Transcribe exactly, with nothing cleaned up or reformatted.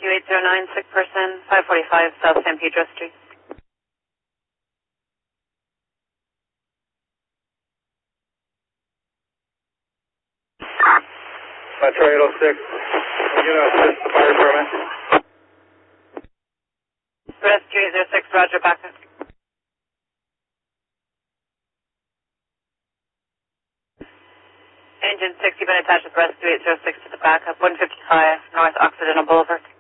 Rescue eight zero nine, sick person, five forty-five South San Pedro Street. Metro eight oh six, I'm going to assist the fire department. Rescue eight zero six, roger, backup. Engine six, you've been attached with Rescue eight zero six to the backup, one fifty-five North Occidental Boulevard.